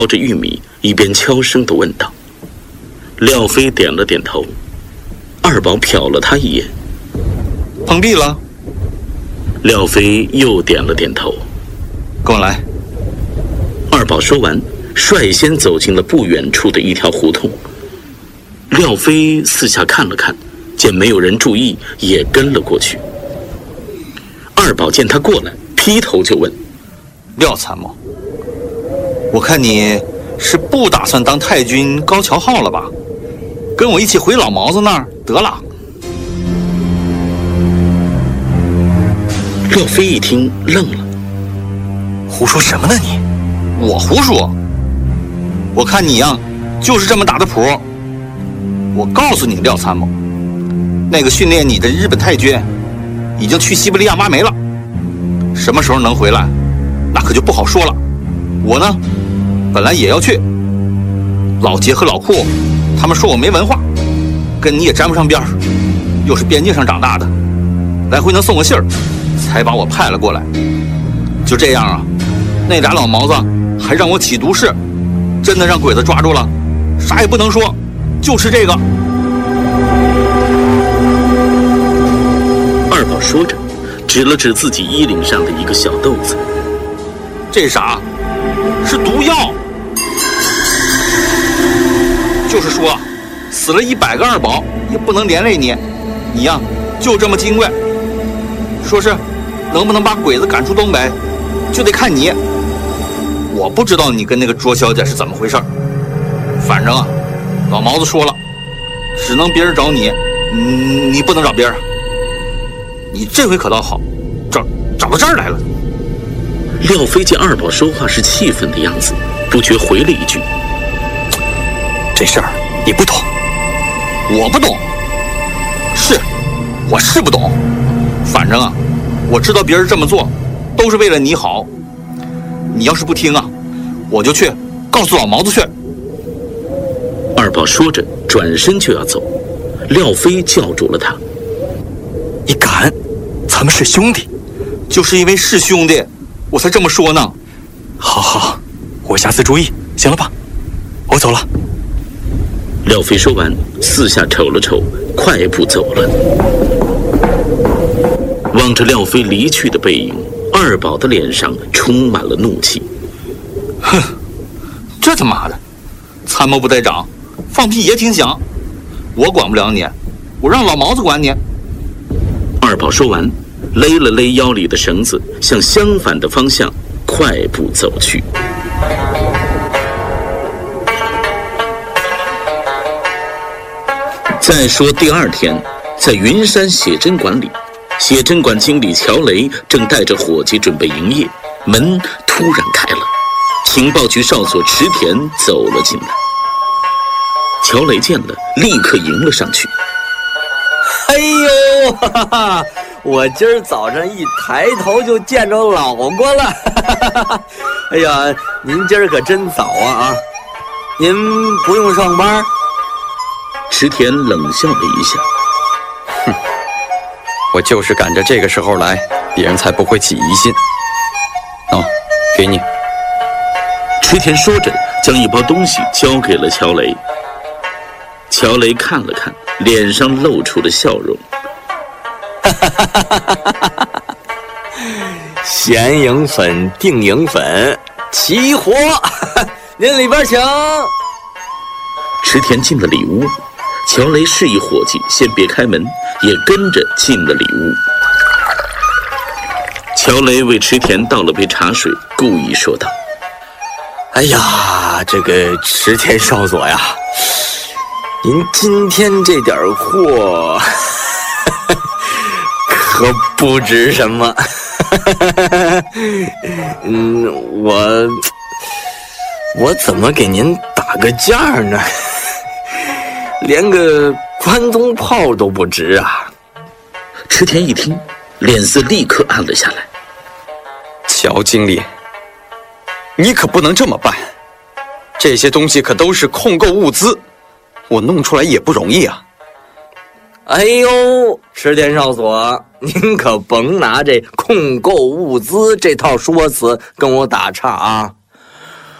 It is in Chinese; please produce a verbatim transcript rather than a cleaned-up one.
嚼着玉米，一边悄声地问道。廖飞点了点头，二宝瞟了他一眼。 碰壁了？ 廖飞又点了点头。 跟我来。 二宝说完，率先走进了不远处的一条胡同。廖飞四下看了看，见没有人注意，也跟了过去。二宝见他过来，劈头就问： 廖参谋，我看你是不打算当太君高桥号了吧？跟我一起回老毛子那儿得了。 廖飞一听愣了。 胡说什么呢你？我胡说？我看你呀，就是这么打的谱。我告诉你，廖参谋，那个训练你的日本太君已经去西伯利亚挖煤了，什么时候能回来，那可就不好说了。我呢，本来也要去，老杰和老库他们说我没文化，跟你也沾不上边儿，又是边境上长大的，来回能送个信儿，才把我派了过来。就这样啊，那俩老毛子还让我起毒誓，真的让鬼子抓住了，啥也不能说，就是这个。 二宝说着，指了指自己衣领上的一个小豆子。 这啥？是毒药。就是说，死了一百个二宝也不能连累你，你呀就这么金贵。说是能不能把鬼子赶出东北，就得看你。我不知道你跟那个卓小姐是怎么回事，反正啊，老毛子说了，只能别人找你，你你不能找别人。你这回可倒好，找找到这儿来了。 廖飞见二宝说话是气愤的样子，不觉回了一句： 这事儿你不懂。我不懂。是，我是不懂。反正啊，我知道别人这么做都是为了你好。你要是不听啊，我就去告诉老毛子去。 二宝说着转身就要走，廖飞叫住了他。 你敢？咱们是兄弟。就是因为是兄弟我才这么说呢。好好，我下次注意，行了吧？我走了。 廖飞说完，四下瞅了瞅，快步走了。望着廖飞离去的背影，二宝的脸上充满了怒气。 哼，这他妈的，参谋部队长，放屁也挺响。我管不了你，我让老毛子管你。 二宝说完，勒了勒腰里的绳子，向相反的方向快步走去。再说第二天，在云山写真馆里，写真馆经理乔雷正带着伙计准备营业，门突然开了，情报局少佐池田走了进来。乔雷见了，立刻迎了上去。 哎呦，哈哈，我今儿早上一抬头就见着老郭了。哈哈，哎呀，您今儿可真早啊啊！您不用上班？ 池田冷笑了一下， 哼，我就是赶着这个时候来，别人才不会起疑心。哦，给你。 池田说着，将一包东西交给了乔雷。乔雷看了看，脸上露出了笑容。 咸营粉、定营粉，齐活，您里边请。 池田进了里屋，乔雷示意伙计先别开门，也跟着进了里屋。乔雷为池田倒了杯茶水，故意说道： 哎呀，这个池田少佐呀，您今天这点货可不值什么。嗯，我我怎么给您打个价呢？连个关东炮都不值啊！ 池田一听，脸色立刻暗了下来。 乔经理，你可不能这么办，这些东西可都是控购物资，我弄出来也不容易啊。 哎呦，池田少佐，您可甭拿这控购物资这套说辞跟我打岔啊！